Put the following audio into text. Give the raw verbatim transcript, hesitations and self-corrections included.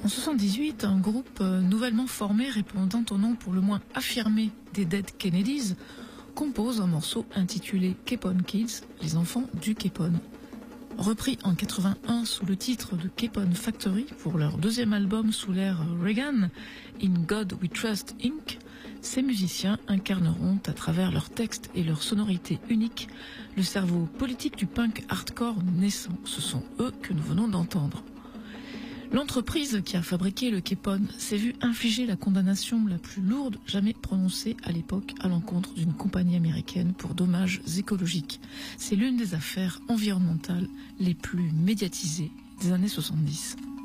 En soixante-dix-huit, un groupe nouvellement formé répondant au nom pour le moins affirmé des Dead Kennedys compose un morceau intitulé Capone Kids, les enfants du Capone. Repris en quatre-vingt-un sous le titre de Capone Factory pour leur deuxième album sous l'ère Reagan, In God We Trust Incorporated, ces musiciens incarneront à travers leurs textes et leur sonorité unique le cerveau politique du punk hardcore naissant. Ce sont eux que nous venons d'entendre. L'entreprise qui a fabriqué le Capone s'est vue infliger la condamnation la plus lourde jamais prononcée à l'époque à l'encontre d'une compagnie américaine pour dommages écologiques. C'est l'une des affaires environnementales les plus médiatisées des années soixante-dix.